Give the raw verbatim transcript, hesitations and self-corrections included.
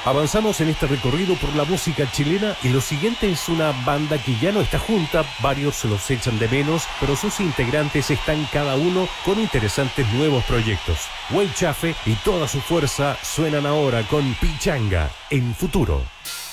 Avanzamos en este recorrido por la música chilena y lo siguiente es una banda que ya no está junta, varios se los echan de menos, pero sus integrantes están cada uno con interesantes nuevos proyectos. Huaychafe y toda su fuerza suenan ahora con Pichanga en Futuro.